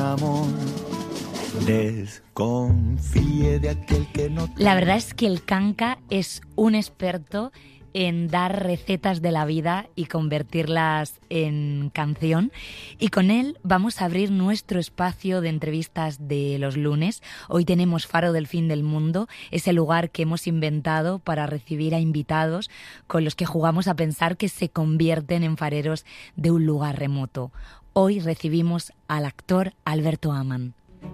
amor. Desconfíe de aquel que no... La verdad es que el Kanka es un experto en dar recetas de la vida y convertirlas en canción. Y con él vamos a abrir nuestro espacio de entrevistas de los lunes. Hoy tenemos Faro del Fin del Mundo, ese lugar que hemos inventado para recibir a invitados con los que jugamos a pensar que se convierten en fareros de un lugar remoto. Hoy recibimos al actor Alberto Ammann.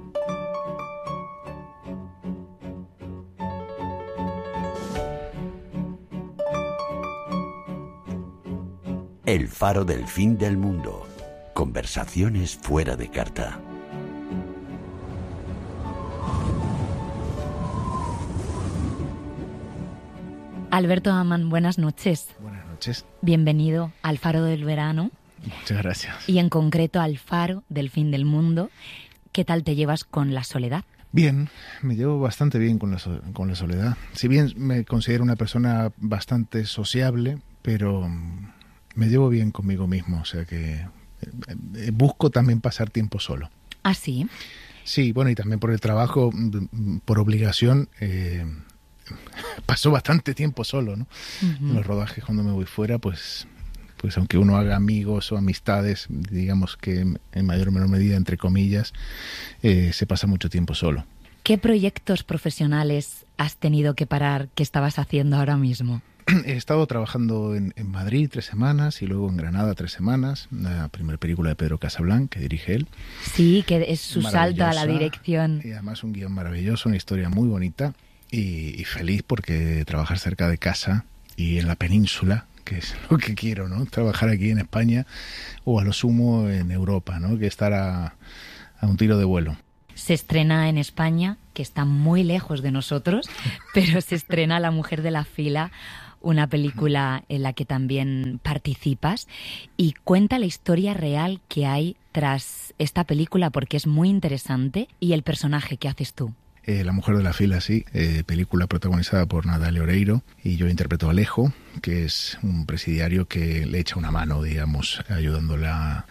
El Faro del Fin del Mundo. Conversaciones fuera de carta. Alberto Ammann, buenas noches. Buenas noches. Bienvenido al Faro del Verano. Muchas gracias. Y en concreto al Faro del Fin del Mundo. ¿Qué tal te llevas con la soledad? Bien, me llevo bastante bien con la soledad. Si bien me considero una persona bastante sociable, pero me llevo bien conmigo mismo, o sea que busco también pasar tiempo solo. ¿Ah, sí? Sí, bueno, y también por el trabajo, por obligación, paso bastante tiempo solo, ¿no? Uh-huh. En los rodajes, cuando me voy fuera, pues aunque uno haga amigos o amistades, digamos que en mayor o menor medida, entre comillas, se pasa mucho tiempo solo. ¿Qué proyectos profesionales has tenido que parar que estabas haciendo ahora mismo? He estado trabajando en Madrid 3 semanas y luego en Granada 3 semanas, la primera película de Pedro Casablanc, que dirige él. Sí, que es su salto a la dirección. Y además un guión maravilloso, una historia muy bonita y feliz porque trabajar cerca de casa y en la península, que es lo que quiero, ¿no? Trabajar aquí en España o a lo sumo en Europa, ¿no? Que estar a un tiro de vuelo. Se estrena en España, que está muy lejos de nosotros, pero se estrena La mujer de la fila, una película en la que también participas, y cuenta la historia real que hay tras esta película porque es muy interesante, y el personaje que haces tú. La mujer de la fila, sí, película protagonizada por Natalia Oreiro, y yo interpreto a Alejo, que es un presidiario que le echa una mano, digamos, ayudándola